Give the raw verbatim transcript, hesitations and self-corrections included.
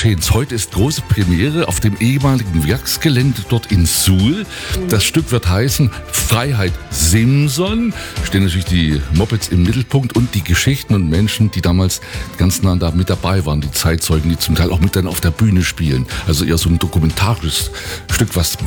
geschehens. Heute ist große Premiere auf dem ehemaligen Werksgelände dort in Suhl. Das Stück wird heißen Freiheit Simson. Stehen natürlich die Mopeds im Mittelpunkt und die Geschichten und Menschen, die damals ganz nah da mit dabei waren. Die Zeitzeugen, die zum Teil auch mit dann auf der Bühne spielen. Also eher so ein dokumentarisches Stück, was